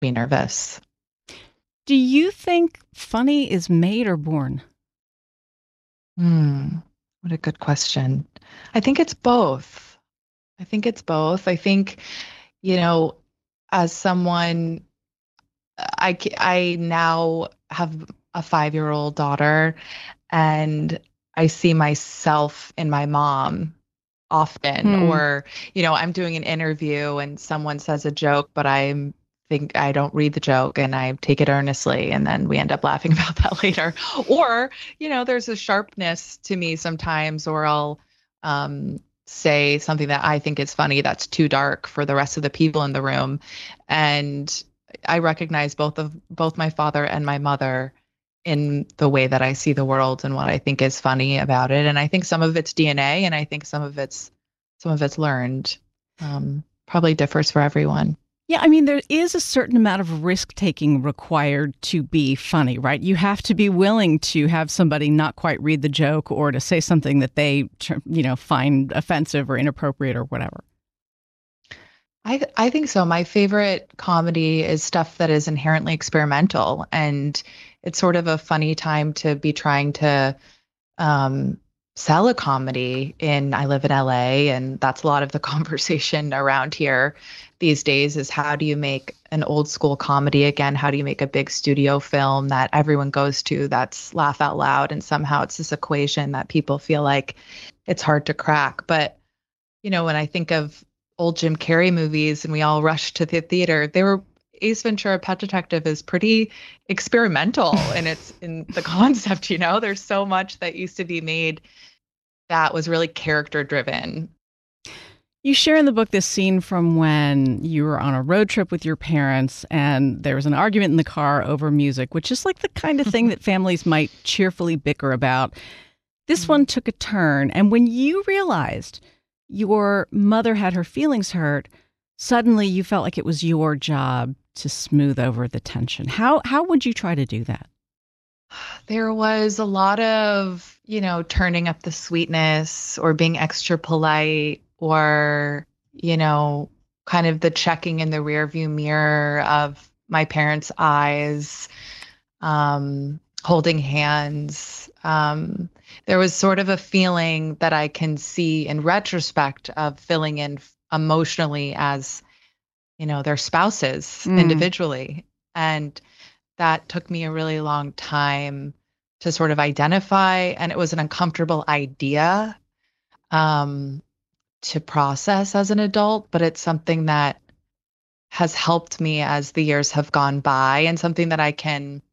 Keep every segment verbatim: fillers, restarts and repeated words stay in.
me nervous. Do you think funny is made or born? Hmm, what a good question. I think it's both. I think it's both. I think, you know, as someone, I, c- I now have a five-year-old daughter, and I see myself in my mom often. Hmm. Or, you know, I'm doing an interview and someone says a joke, but I think I don't read the joke and I take it earnestly, and then we end up laughing about that later. Or, you know, there's a sharpness to me sometimes, or I'll um, say something that I think is funny that's too dark for the rest of the people in the room. And I recognize both of both my father and my mother in the way that I see the world and what I think is funny about it. And I think some of it's D N A, and I think some of it's some of it's learned. Um, probably differs for everyone. Yeah, I mean, there is a certain amount of risk taking required to be funny, right? You have to be willing to have somebody not quite read the joke or to say something that they, you know, find offensive or inappropriate or whatever. I th- I think so. My favorite comedy is stuff that is inherently experimental, and it's sort of a funny time to be trying to um, sell a comedy. In I live in L A, and that's a lot of the conversation around here these days is how do you make an old school comedy again? How do you make a big studio film that everyone goes to that's laugh out loud? And somehow it's this equation that people feel like it's hard to crack. But, you know, when I think of old Jim Carrey movies and we all rush to the theater, they were Ace Ventura: Pet Detective is pretty experimental in its in the concept, you know. There's so much that used to be made that was really character driven. You share in the book this scene from when you were on a road trip with your parents and there was an argument in the car over music, which is like the kind of thing that families might cheerfully bicker about. This one took a turn. And when you realized your mother had her feelings hurt, suddenly you felt like it was your job to smooth over the tension. How how would you try to do that? There was a lot of, you know, turning up the sweetness or being extra polite, or, you know, kind of the checking in the rearview mirror of my parents' eyes, um, holding hands. Um, there was sort of a feeling that I can see in retrospect of filling in emotionally as, you know, their spouses Mm. individually. And that took me a really long time to sort of identify, and it was an uncomfortable idea um, to process as an adult, but it's something that has helped me as the years have gone by, and something that I can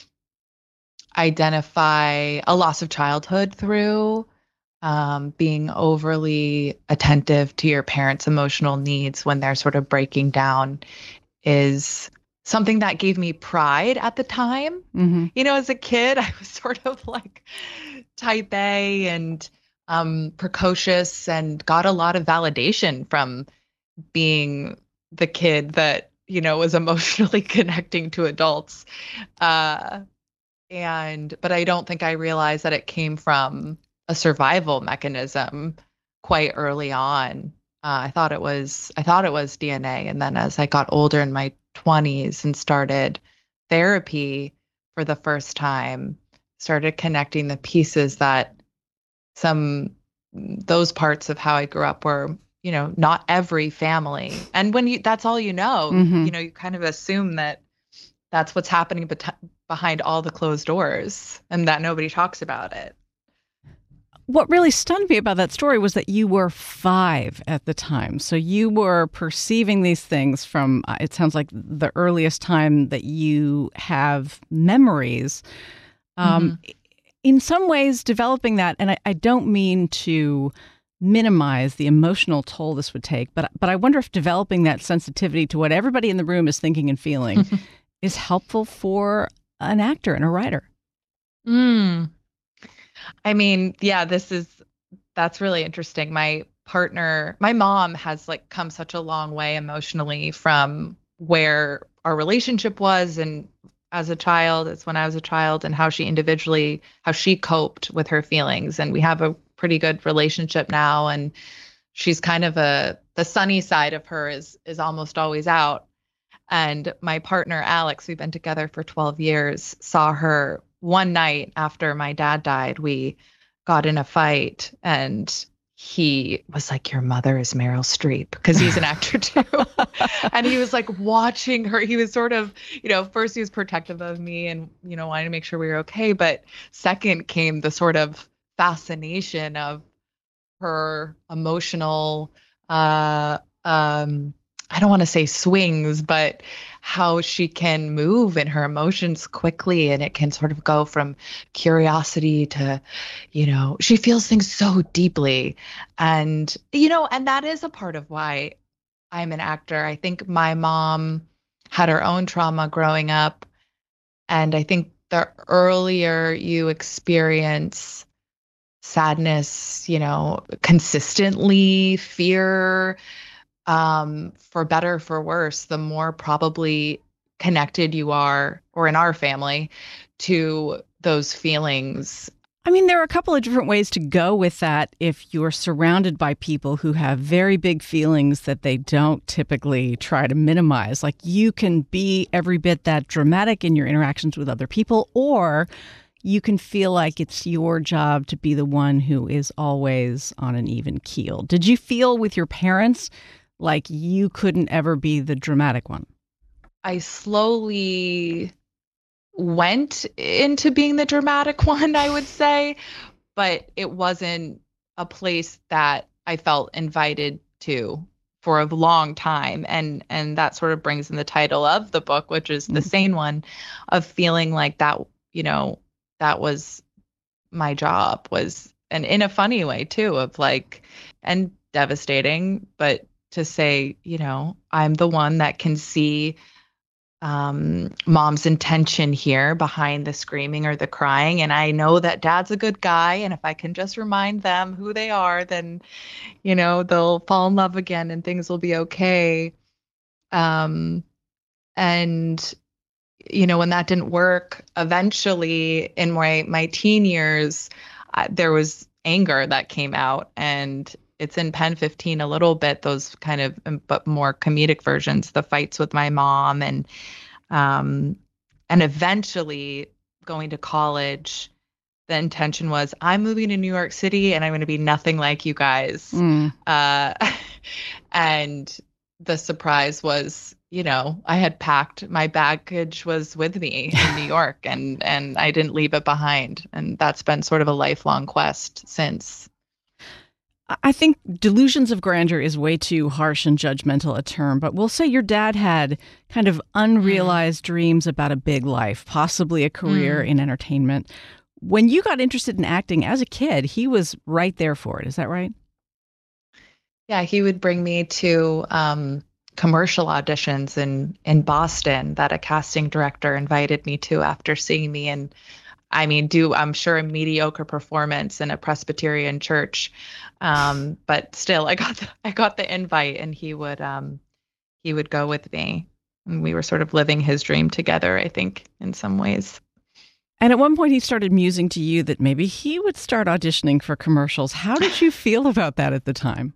identify a loss of childhood through. Um, being overly attentive to your parents' emotional needs when they're sort of breaking down is something that gave me pride at the time. Hmm. You know, as a kid, I was sort of like type A and um, precocious, and got a lot of validation from being the kid that, you know, was emotionally connecting to adults. Uh, and, but I don't think I realized that it came from a survival mechanism quite early on. Uh, I thought it was I thought it was D N A, and then as I got older in my twenties and started therapy for the first time, started connecting the pieces that some those parts of how I grew up were, you know, not every family. And when you that's all you know, Hmm. you know, you kind of assume that that's what's happening bet- behind all the closed doors and that nobody talks about it. What really stunned me about that story was that you were five at the time. So you were perceiving these things from, uh, it sounds like, the earliest time that you have memories. Um, Hmm. in some ways, developing that, and I, I don't mean to minimize the emotional toll this would take, but but I wonder if developing that sensitivity to what everybody in the room is thinking and feeling is helpful for an actor and a writer. Mm. I mean, yeah, this is that's really interesting. My partner, my mom has like come such a long way emotionally from where our relationship was, and as a child, it's when I was a child, and how she individually how she coped with her feelings. And we have a pretty good relationship now, and she's kind of a the sunny side of her is is almost always out. And my partner, Alex, we've been together for twelve years, saw her one night after my dad died. We got in a fight and he was like, your mother is Meryl Streep, because he's an actor too. And he was like watching her. He was sort of, you know, first he was protective of me and, you know, wanted to make sure we were okay. But second came the sort of fascination of her emotional, uh, um, I don't want to say swings, but how she can move in her emotions quickly, and it can sort of go from curiosity to, you know, she feels things so deeply. And, you know, and that is a part of why I'm an actor. I think my mom had her own trauma growing up. And I think the earlier you experience sadness, you know, consistently, fear, um, for better, for worse, the more probably connected you are, or in our family, to those feelings. I mean, there are a couple of different ways to go with that if you're surrounded by people who have very big feelings that they don't typically try to minimize. Like, you can be every bit that dramatic in your interactions with other people, or you can feel like it's your job to be the one who is always on an even keel. Did you feel with your parents like you couldn't ever be the dramatic one? I slowly went into being the dramatic one, I would say, but it wasn't a place that I felt invited to for a long time. And and that sort of brings in the title of the book, which is The Sane One, of feeling like that, you know, that was my job, was, and in a funny way too, of like, and devastating, but to say, you know, I'm the one that can see um, mom's intention here behind the screaming or the crying. And I know that dad's a good guy. And if I can just remind them who they are, then, you know, they'll fall in love again and things will be okay. Um, and, you know, when that didn't work, eventually in my, my teen years, uh, there was anger that came out, and it's in Pen fifteen a little bit, those kind of, um, but more comedic versions, the fights with my mom, and um, and eventually going to college, the intention was, I'm moving to New York City and I'm going to be nothing like you guys. Mm. Uh, and the surprise was, you know, I had packed, my baggage was with me in New York, and and I didn't leave it behind. And that's been sort of a lifelong quest since. I think delusions of grandeur is way too harsh and judgmental a term, but we'll say your dad had kind of unrealized mm. dreams about a big life, possibly a career mm. in entertainment. When you got interested in acting as a kid, he was right there for it. Is that right? Yeah, he would bring me to um, commercial auditions in, in Boston that a casting director invited me to after seeing me in, I mean, do, I'm sure, a mediocre performance in a Presbyterian church. Um, but still, I got the, I got the invite, and he would um, he would go with me. And we were sort of living his dream together, I think, in some ways. And at one point, he started musing to you that maybe he would start auditioning for commercials. How did you feel about that at the time?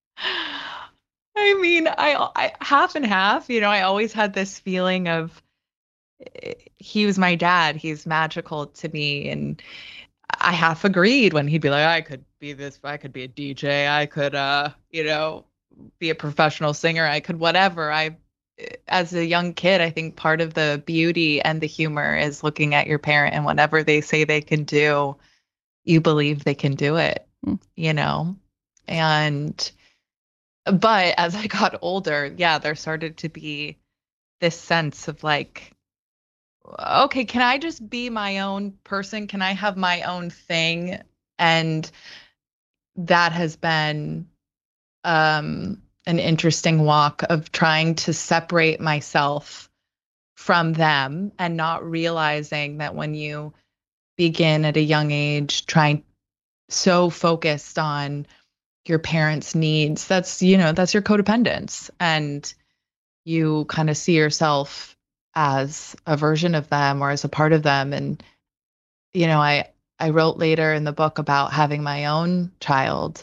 I mean, I, I half and half. You know, I always had this feeling of, he was my dad. He's magical to me. And I half agreed when he'd be like, I could be this, I could be a D J. I could, uh, you know, be a professional singer. I could whatever. I, as a young kid, I think part of the beauty and the humor is looking at your parent, and whatever they say they can do, you believe they can do it, mm. you know? And, but as I got older, yeah, there started to be this sense of like, okay, can I just be my own person? Can I have my own thing? And that has been um, an interesting walk of trying to separate myself from them, and not realizing that when you begin at a young age trying, so focused on your parents' needs, that's, you know, that's your codependence, and you kind of see yourself as a version of them or as a part of them. And, you know, I, I wrote later in the book about having my own child,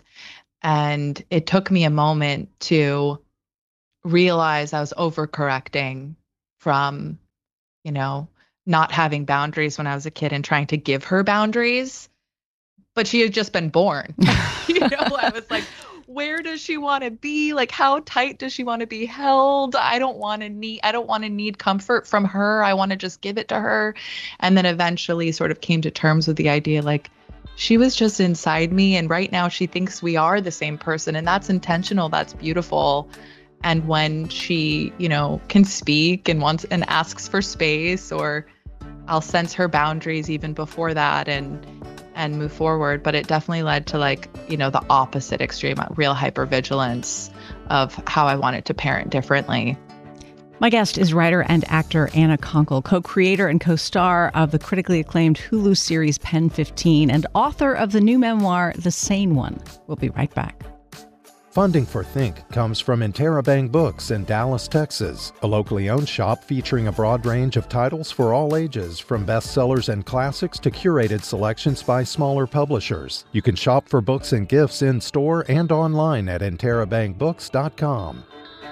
and it took me a moment to realize I was overcorrecting from, you know, not having boundaries when I was a kid and trying to give her boundaries. But she had just been born. You know, I was like, where does she want to be? Like, how tight does she want to be held? I don't want to need, I don't want to need comfort from her. I want to just give it to her. And then eventually sort of came to terms with the idea, like, she was just inside me. And right now she thinks we are the same person. And that's intentional. That's beautiful. And when she, you know, can speak and wants and asks for space, or I'll sense her boundaries even before that and and move forward. But it definitely led to, like, you know, the opposite extreme, real hypervigilance of how I wanted to parent differently. My guest is writer and actor Anna Konkle, co-creator and co-star of the critically acclaimed Hulu series Pen fifteen and author of the new memoir, The Sane One. We'll be right back. Funding for Think comes from Interabang Books in Dallas, Texas, a locally owned shop featuring a broad range of titles for all ages, from bestsellers and classics to curated selections by smaller publishers. You can shop for books and gifts in-store and online at interabang books dot com.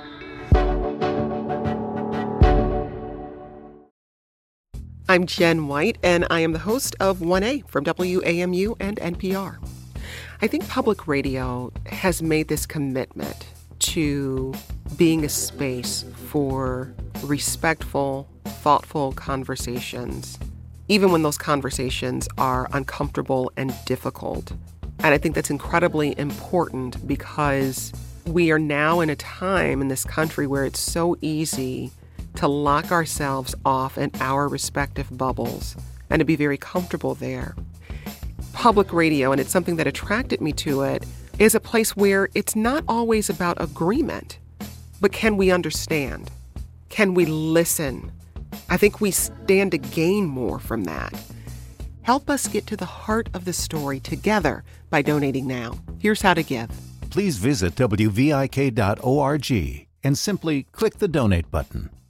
I'm Jen White, and I am the host of one A from W A M U and N P R. I think public radio has made this commitment to being a space for respectful, thoughtful conversations, even when those conversations are uncomfortable and difficult. And I think that's incredibly important because we are now in a time in this country where it's so easy to lock ourselves off in our respective bubbles and to be very comfortable there. Public radio, and it's something that attracted me to it, is a place where it's not always about agreement, but can we understand? Can we listen? I think we stand to gain more from that. Help us get to the heart of the story together by donating now. Here's how to give. Please visit W V I K dot org and simply click the donate button.